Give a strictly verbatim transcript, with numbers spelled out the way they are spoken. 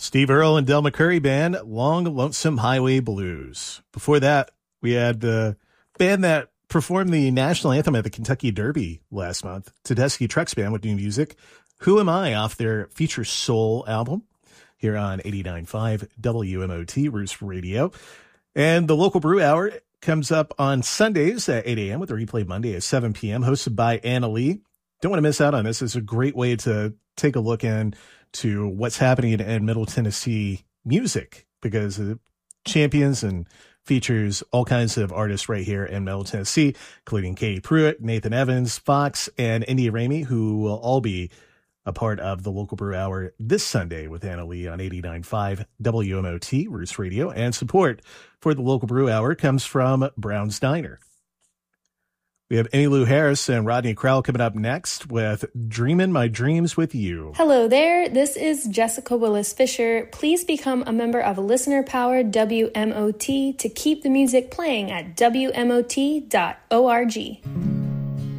Steve Earle and Del McCurry Band, Long Lonesome Highway Blues. Before that, we had the band that performed the national anthem at the Kentucky Derby last month, Tedeschi Trucks Band with new music, Who Am I, off their Future Soul album, here on eighty-nine point five W M O T, Roost Radio. And the Local Brew Hour comes up on Sundays at eight a.m. with a replay Monday at seven p.m., hosted by Anna Lee. Don't want to miss out on this. It's a great way to take a look into what's happening in, in Middle Tennessee music, because it champions and features all kinds of artists right here in Middle Tennessee, including Katie Pruitt, Nathan Evans, Fox, and India Ramey, who will all be a part of the Local Brew Hour this Sunday with Anna Lee on eighty-nine point five W M O T, Roost Radio. And support for the Local Brew Hour comes from Brown's Diner. We have Emmylou Harris and Rodney Crowell coming up next with Dreamin' My Dreams with You. Hello there. This is Jessica Willis Fisher. Please become a member of Listener Powered W M O T to keep the music playing at W M O T dot org.